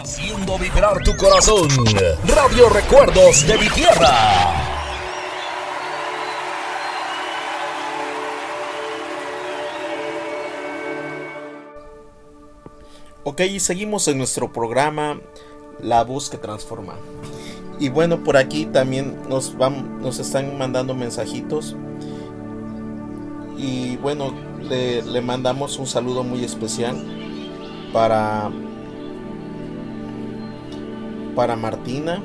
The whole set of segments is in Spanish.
Haciendo vibrar tu corazón. Radio Recuerdos de mi tierra. Ok, y seguimos en nuestro programa La Voz que Transforma. Y bueno, por aquí también nos están mandando mensajitos. Y bueno, le mandamos un saludo muy especial para Martina.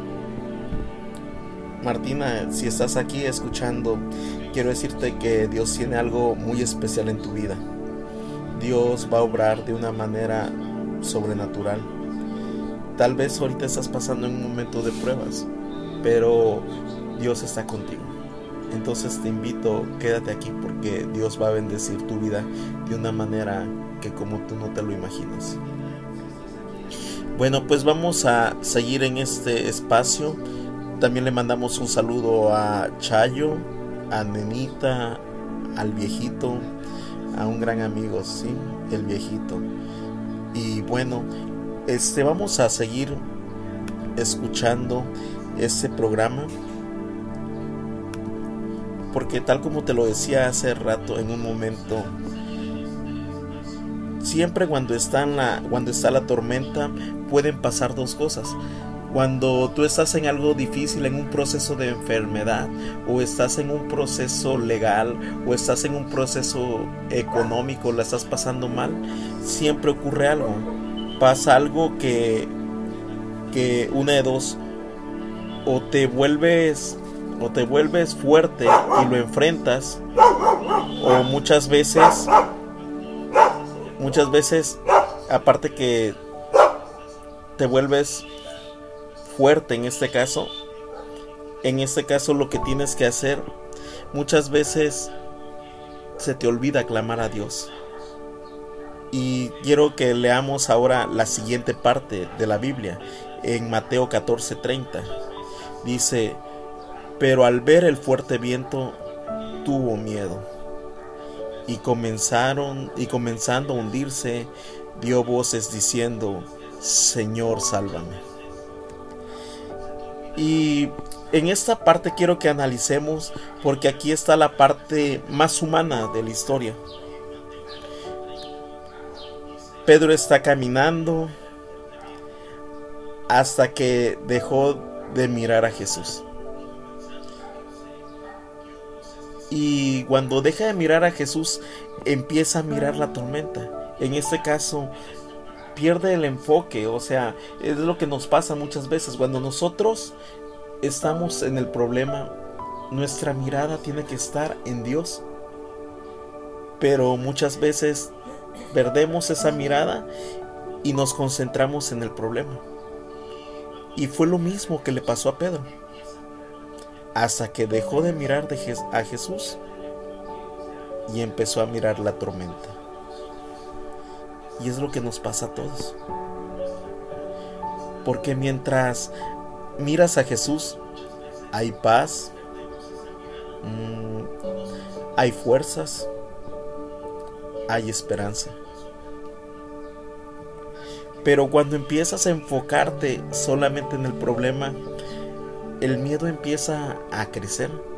Martina, si estás aquí escuchando, quiero decirte que Dios tiene algo muy especial en tu vida. Dios va a obrar de una manera sobrenatural. Tal vez ahorita estás pasando en un momento de pruebas, pero Dios está contigo. Entonces te invito, quédate aquí porque Dios va a bendecir tu vida de una manera que como tú no te lo imaginas. Bueno, pues vamos a seguir en este espacio. También le mandamos un saludo a Chayo, a Nenita, al viejito, a un gran amigo, sí, el viejito. Y bueno, vamos a seguir escuchando este programa, porque tal como te lo decía hace rato en un momento, siempre cuando está la tormenta pueden pasar dos cosas. Cuando tú estás en algo difícil, en un proceso de enfermedad, o estás en un proceso legal, o estás en un proceso económico, la estás pasando mal, siempre ocurre algo. Pasa algo que una de dos, o te vuelves fuerte y lo enfrentas, o muchas veces, aparte que te vuelves fuerte en este caso lo que tienes que hacer, muchas veces se te olvida clamar a Dios. Y quiero que leamos ahora la siguiente parte de la Biblia, en Mateo 14:30. Dice: pero al ver el fuerte viento, tuvo miedo, y comenzando a hundirse, dio voces diciendo: Señor, sálvame. Y en esta parte quiero que analicemos, porque aquí está la parte más humana de la historia. Pedro está caminando hasta que dejó de mirar a Jesús. Y cuando deja de mirar a Jesús, empieza a mirar la tormenta. En este caso, pierde el enfoque. O sea, es lo que nos pasa muchas veces. Cuando nosotros estamos en el problema, nuestra mirada tiene que estar en Dios. Pero muchas veces perdemos esa mirada y nos concentramos en el problema. Y fue lo mismo que le pasó a Pedro. Hasta que dejó de mirar a Jesús y empezó a mirar la tormenta. Y es lo que nos pasa a todos. Porque mientras miras a Jesús, hay paz, hay fuerzas, hay esperanza. Pero cuando empiezas a enfocarte solamente en el problema, el miedo empieza a crecer.